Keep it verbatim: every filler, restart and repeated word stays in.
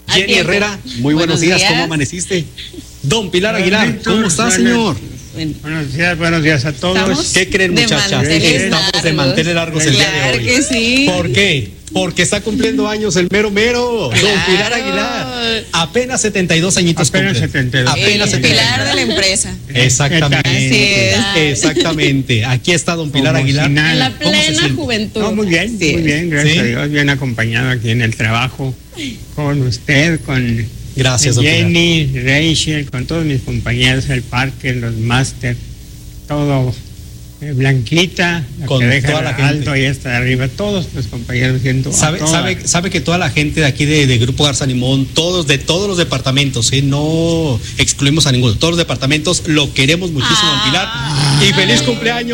Jenny Herrera, muy buenos, buenos días. días, ¿cómo amaneciste? Don Pilar Aguilar, ¿cómo está, señor? Bueno. Buenos días, buenos días a todos. ¿Qué creen, muchachas? Estamos de mantener largos el día de hoy. Claro que sí. ¿Por qué? Porque está cumpliendo años el mero mero, claro. Don Pilar Aguilar. Apenas setenta y dos añitos. Apenas setenta y dos. Apenas el pilar de la empresa. Exactamente. Exactamente. Aquí está don Pilar Como Aguilar. Si en la plena juventud. No, muy bien, sí. muy bien, gracias ¿Sí? a Dios. Bien acompañado aquí en el trabajo con usted, con gracias, Jenny, Rachel, con todos mis compañeros del parque, los máster, todo. Blanquita, la con que deja toda la Aldo gente y hasta arriba, todos los compañeros viendo. Sabe, sabe, sabe que toda la gente de aquí de, de Grupo Garza Limón, todos de todos los departamentos, ¿eh? No excluimos a ninguno, todos los departamentos lo queremos muchísimo, ah, Pilar, y feliz cumpleaños.